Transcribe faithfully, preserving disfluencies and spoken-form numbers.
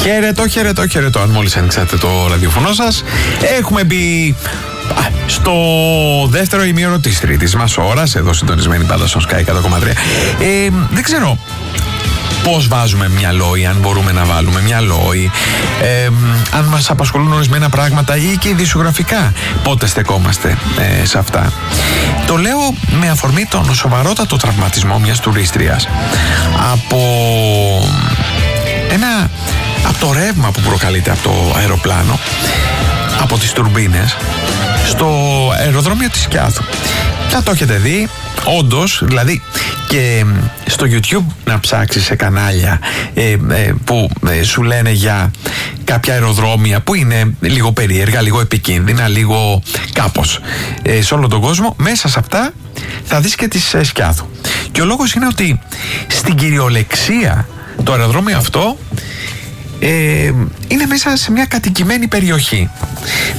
Χαιρετώ, χαιρετώ, χαιρετώ. Αν μόλις ανοίξατε το ραδιοφωνό σας, έχουμε μπει στο δεύτερο ημίωρο της τρίτης μας ώρας, εδώ συντονισμένη πάντα στο Sky εκατό κόμμα τρία. Ε, δεν ξέρω πώς βάζουμε μυαλό ή αν μπορούμε να βάλουμε μυαλό ή ε, αν μας απασχολούν ορισμένα πράγματα ή και ειδησιογραφικά πότε στεκόμαστε ε, σε αυτά. Το λέω με αφορμή τον σοβαρότατο τραυματισμό μιας τουρίστριας από ένα από το ρεύμα που προκαλείται από το αεροπλάνο, από τις τουρμπίνες, στο αεροδρόμιο της Σκιάθου. Θα το έχετε δει, όντως, δηλαδή και στο YouTube να ψάξεις σε κανάλια ε, ε, που ε, σου λένε για κάποια αεροδρόμια που είναι λίγο περίεργα, λίγο επικίνδυνα, λίγο κάπως ε, σε όλο τον κόσμο, μέσα σε αυτά θα δεις και της ε, Σκιάθου. Και ο λόγος είναι ότι στην κυριολεξία το αεροδρόμιο αυτό ε, είναι μέσα σε μια κατοικημένη περιοχή.